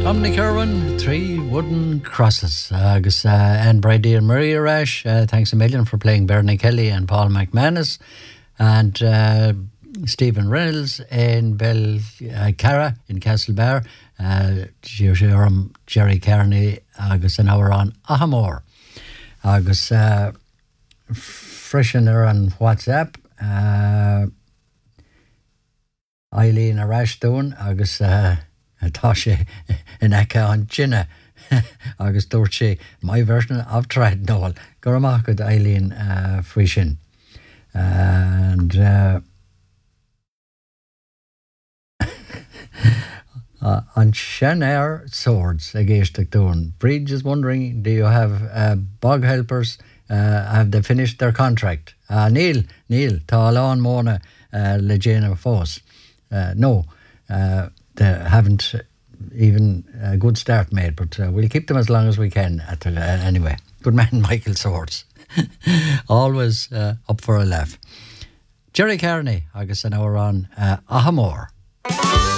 From Nick Irwin, Three Wooden Crosses. Agus Anne Brady and Maria Rash, thanks a million for playing Bernie Kelly and Paul McManus. And Stephen Reynolds in Belcara in Castlebar. Jerry Kearney, agus an hour on Ahamore. Agus freshener on WhatsApp. Eileen Arashtone, agus atá sé in aice an Jinna agus dúirt sé my version of Tried Noel. Gur amach go Eileen faoi sin. And on Shanair Swords a géisteach dún. Breed is wondering, do you have bog helpers? Have they finished their contract? Neil, tá lán móna le Jana Foss. No, they haven't even a good start made, but we'll keep them as long as we can. Anyway, good man, Michael Swords. Always up for a laugh. Jerry Kearney, agus an hour on Ahamore.